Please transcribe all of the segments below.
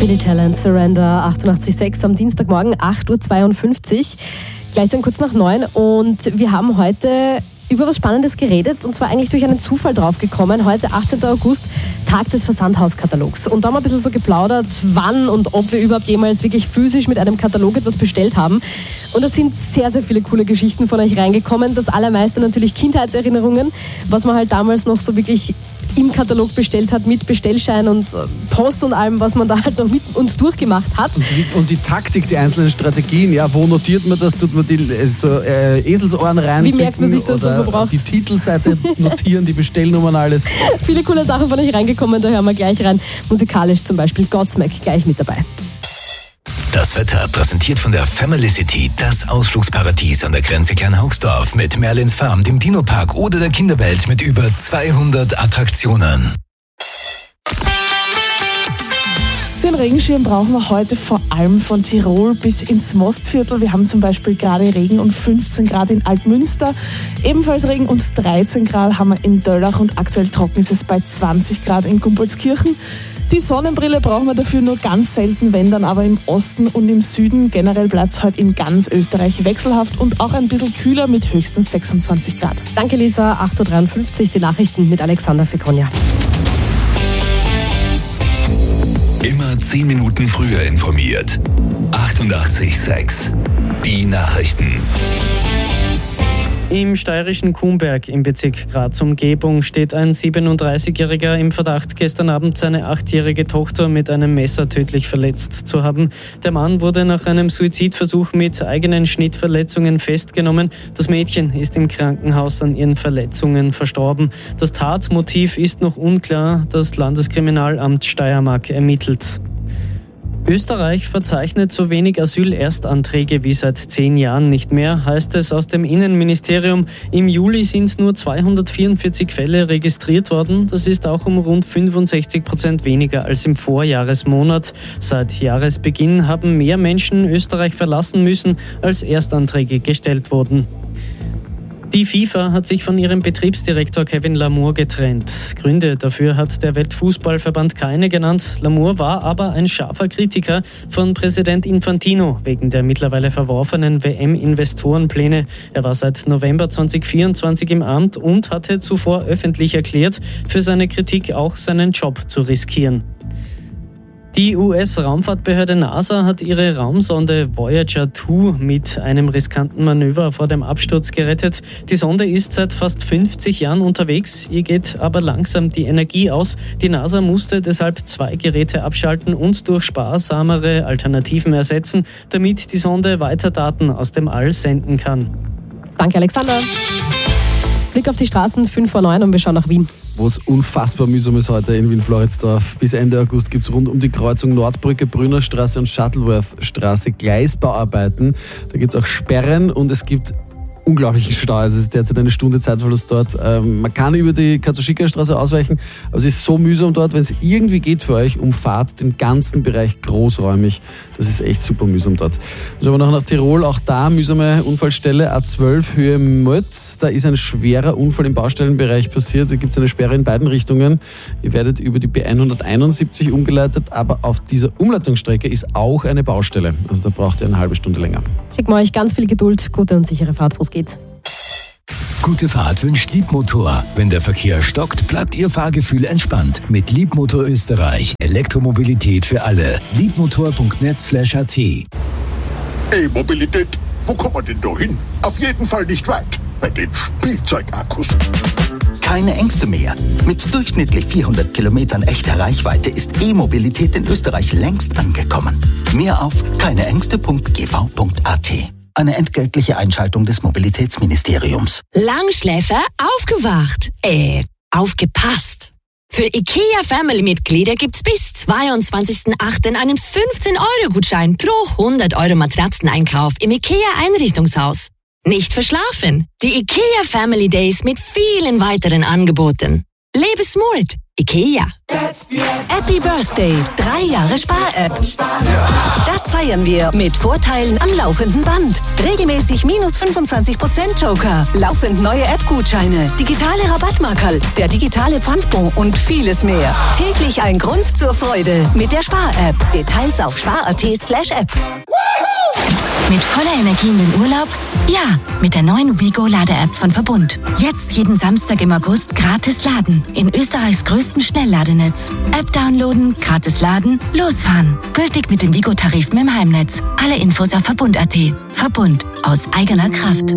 Billy Talent, Surrender, 88.6 am Dienstagmorgen, 8.52 Uhr. Gleich dann kurz nach 9 und wir haben heute über was Spannendes geredet und zwar eigentlich durch einen Zufall draufgekommen. Heute, 18. August, Tag des Versandhauskatalogs. Und da haben wir ein bisschen so geplaudert, wann und ob wir überhaupt jemals wirklich physisch mit einem Katalog etwas bestellt haben. Und es sind sehr, sehr viele coole Geschichten von euch reingekommen. Das allermeiste natürlich Kindheitserinnerungen, was man halt damals noch so wirklich im Katalog bestellt hat, mit Bestellschein und Post und allem, was man da halt noch mit uns durchgemacht hat. Und die Taktik, die einzelnen Strategien, ja, wo notiert man das? Tut man die Eselsohren rein? Wie merkt man sich das, was man braucht? Die Titelseite notieren, die Bestellnummern, alles. Viele coole Sachen von euch reingekommen, da hören wir gleich rein. Musikalisch zum Beispiel Godsmack gleich mit dabei. Das Wetter präsentiert von der Family City, das Ausflugsparadies an der Grenze Kleinhaugsdorf mit Merlins Farm, dem Dino-Park oder der Kinderwelt mit über 200 Attraktionen. Den Regenschirm brauchen wir heute vor allem von Tirol bis ins Mostviertel. Wir haben zum Beispiel gerade Regen und 15 Grad in Altmünster. Ebenfalls Regen und 13 Grad haben wir in Döllach und aktuell trocken ist es bei 20 Grad in Gumpoldskirchen. Die Sonnenbrille brauchen wir dafür nur ganz selten, wenn dann aber im Osten und im Süden. Generell bleibt es heute in ganz Österreich wechselhaft und auch ein bisschen kühler mit höchstens 26 Grad. Danke Lisa, 8.53 Uhr, die Nachrichten mit Alexander Fekonja. Immer 10 Minuten früher informiert. 88.6 Die Nachrichten. Im steirischen Kuhnberg im Bezirk Graz-Umgebung steht ein 37-Jähriger im Verdacht, gestern Abend seine 8-jährige Tochter mit einem Messer tödlich verletzt zu haben. Der Mann wurde nach einem Suizidversuch mit eigenen Schnittverletzungen festgenommen. Das Mädchen ist im Krankenhaus an ihren Verletzungen verstorben. Das Tatmotiv ist noch unklar. Das Landeskriminalamt Steiermark ermittelt. Österreich verzeichnet so wenig Asylerstanträge wie seit 10 Jahren nicht mehr, heißt es aus dem Innenministerium. Im Juli sind nur 244 Fälle registriert worden. Das ist auch um rund 65% weniger als im Vorjahresmonat. Seit Jahresbeginn haben mehr Menschen Österreich verlassen müssen, als Erstanträge gestellt wurden. Die FIFA hat sich von ihrem Betriebsdirektor Kevin Lamour getrennt. Gründe dafür hat der Weltfußballverband keine genannt. Lamour war aber ein scharfer Kritiker von Präsident Infantino wegen der mittlerweile verworfenen WM-Investorenpläne. Er war seit November 2024 im Amt und hatte zuvor öffentlich erklärt, für seine Kritik auch seinen Job zu riskieren. Die US-Raumfahrtbehörde NASA hat ihre Raumsonde Voyager 2 mit einem riskanten Manöver vor dem Absturz gerettet. Die Sonde ist seit fast 50 Jahren unterwegs, ihr geht aber langsam die Energie aus. Die NASA musste deshalb 2 Geräte abschalten und durch sparsamere Alternativen ersetzen, damit die Sonde weiter Daten aus dem All senden kann. Danke Alexander. Blick auf die Straßen, 8:55 und wir schauen nach Wien. Wo es unfassbar mühsam ist heute in Wien-Floridsdorf. Bis Ende August gibt es rund um die Kreuzung Nordbrücke, Brünnerstraße und Shuttleworth-Straße Gleisbauarbeiten. Da gibt es auch Sperren und es gibt unglaublichen Stau. Also es ist derzeit eine Stunde Zeitverlust dort. Man kann über die Katsushika-Straße ausweichen, aber es ist so mühsam dort. Wenn es irgendwie geht für euch, umfahrt den ganzen Bereich großräumig. Das ist echt super mühsam dort. Dann schauen wir noch nach Tirol. Auch da mühsame Unfallstelle A12 Höhe Mötz. Da ist ein schwerer Unfall im Baustellenbereich passiert. Da gibt es eine Sperre in beiden Richtungen. Ihr werdet über die B171 umgeleitet, aber auf dieser Umleitungsstrecke ist auch eine Baustelle. Also da braucht ihr eine halbe Stunde länger. Schicken wir euch ganz viel Geduld, gute und sichere Fahrt, wo es geht. Gute Fahrt wünscht Liebmotor. Wenn der Verkehr stockt, bleibt Ihr Fahrgefühl entspannt. Mit Liebmotor Österreich. Elektromobilität für alle. Liebmotor.net/at. E-Mobilität, wo kommt man denn da hin? Auf jeden Fall nicht weit. Bei den Spielzeugakkus. Keine Ängste mehr. Mit durchschnittlich 400 Kilometern echter Reichweite ist E-Mobilität in Österreich längst angekommen. Mehr auf keineängste.gv.at. Eine entgeltliche Einschaltung des Mobilitätsministeriums. Langschläfer aufgewacht. Aufgepasst. Für IKEA-Family-Mitglieder gibt's bis 22.08. einen 15-Euro-Gutschein pro 100 Euro Matratzeneinkauf im IKEA-Einrichtungshaus. Nicht verschlafen. Die IKEA Family Days mit vielen weiteren Angeboten. Lebe smart. IKEA. Happy Birthday, 3 Jahre Spar-App. Das feiern wir mit Vorteilen am laufenden Band. Regelmäßig minus 25% Joker, laufend neue App-Gutscheine, digitale Rabattmarkerl, der digitale Pfandbon und vieles mehr. Täglich ein Grund zur Freude mit der Spar-App. Details auf spar.at/app. Mit voller Energie in den Urlaub? Ja, mit der neuen WeGo-Lade-App von Verbund. Jetzt jeden Samstag im August gratis laden. In Österreichs größten Schnellladenetz. App downloaden, gratis laden, losfahren. Gültig mit dem WeGo-Tarif im Heimnetz. Alle Infos auf Verbund.at. Verbund. Aus eigener Kraft.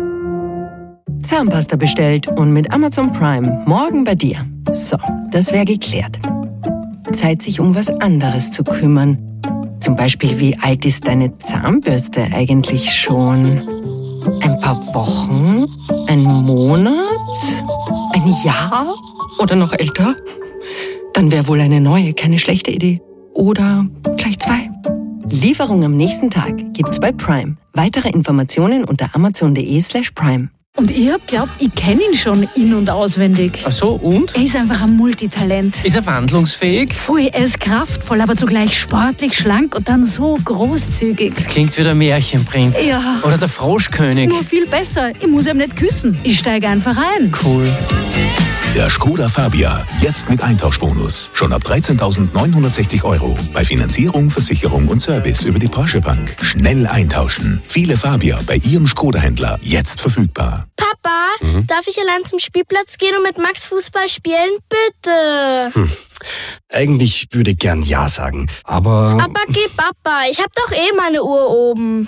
Zahnpasta bestellt und mit Amazon Prime morgen bei dir. So, das wäre geklärt. Zeit, sich um was anderes zu kümmern. Zum Beispiel, wie alt ist deine Zahnbürste eigentlich schon? Ein paar Wochen? Ein Monat? Ein Jahr? Oder noch älter? Dann wäre wohl eine neue keine schlechte Idee. Oder gleich 2. Lieferung am nächsten Tag gibt's bei Prime. Weitere Informationen unter amazon.de/prime. Und ich hab glaubt, ich kenne ihn schon in- und auswendig. Ach so, und? Er ist einfach ein Multitalent. Ist er wandlungsfähig? Voll, er ist kraftvoll, aber zugleich sportlich, schlank und dann so großzügig. Das klingt wie der Märchenprinz. Ja. Oder der Froschkönig. Nur viel besser. Ich muss ihm nicht küssen. Ich steige einfach ein. Cool. Der Skoda Fabia, jetzt mit Eintauschbonus. Schon ab 13.960 €. Bei Finanzierung, Versicherung und Service über die Porsche Bank. Schnell eintauschen. Viele Fabia bei Ihrem Skoda-Händler. Jetzt verfügbar. Papa, darf ich allein zum Spielplatz gehen und mit Max Fußball spielen? Bitte. Eigentlich würde ich gern Ja sagen, aber... Aber geh, Papa, ich hab doch eh meine Uhr oben.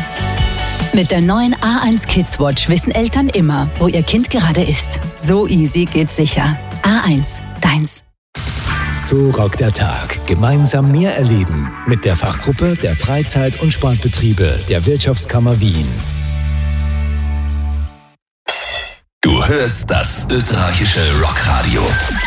Mit der neuen A1 Kids Watch wissen Eltern immer, wo ihr Kind gerade ist. So easy geht's sicher. A1, deins. So rockt der Tag. Gemeinsam mehr erleben. Mit der Fachgruppe der Freizeit- und Sportbetriebe der Wirtschaftskammer Wien. Du hörst das österreichische Rockradio.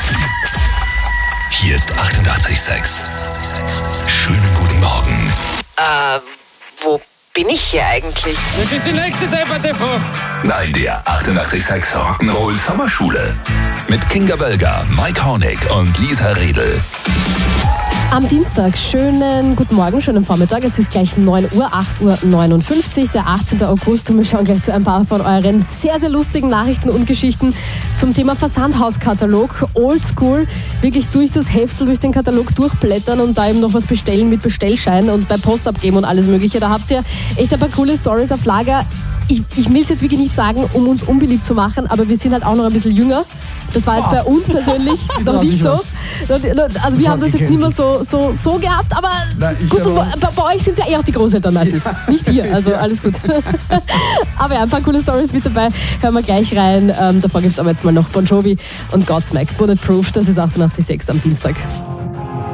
Hier ist 88,6. Schönen guten Morgen. Wo bin ich hier eigentlich? Das ist die nächste Debatte, Frau. Nein, der 88,6 Rock'n'Roll Sommerschule. Mit Kinga Bölger, Mike Hornig und Lisa Redl. Am Dienstag, schönen guten Morgen, schönen Vormittag. Es ist gleich 9 Uhr, 8:59 Uhr, der 18. August. Und wir schauen gleich zu ein paar von euren sehr, sehr lustigen Nachrichten und Geschichten zum Thema Versandhauskatalog. Oldschool, wirklich durch das Heftel, durch den Katalog durchblättern und da eben noch was bestellen mit Bestellschein und bei Post abgeben und alles Mögliche. Da habt ihr echt ein paar coole Stories auf Lager. Ich will es jetzt wirklich nicht sagen, um uns unbeliebt zu machen, aber wir sind halt auch noch ein bisschen jünger. Das war jetzt bei uns persönlich noch nicht so. Also wir haben das jetzt nicht mehr so gehabt, aber nein, gut, bei euch sind es ja eher auch die Großeltern meistens, nicht ihr, also alles gut. Aber ja, ein paar coole Stories mit dabei, hören wir gleich rein. Davor gibt es aber jetzt mal noch Bon Jovi und Godsmack, Bulletproof, das ist 88,6 am Dienstag.